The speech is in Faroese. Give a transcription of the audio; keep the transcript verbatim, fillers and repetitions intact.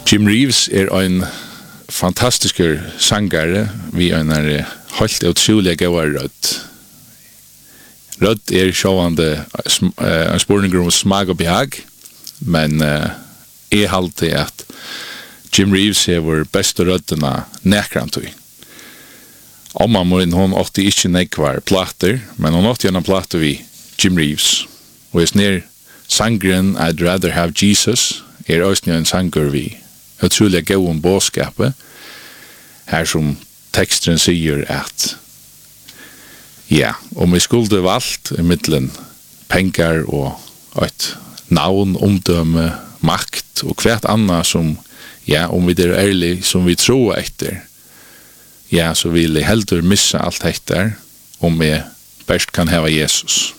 Jim Reeves er en fantastisk sangare, vi er en helt utrolig gode rødt. Rødt er sjående en spurning om smag og behag, men uh, jeg halte at Jim Reeves er vår beste røddene nekrantøy. Om man må inn, hun åtte ikke nekvar plater, men hun åtte gjennom plater vi Jim Reeves. Og jeg snir sangren I'd Rather Have Jesus er også en sanger vi utrolig gode om båskapet, her som teksten sier at ja, om vi skulle valgt i middelen penger og et navn, omdømme, makt og hvert annet som, ja, om vi er ærlig, som vi tror etter, ja, så vil jeg heller missa alt dette om vi best kan hava Jesus.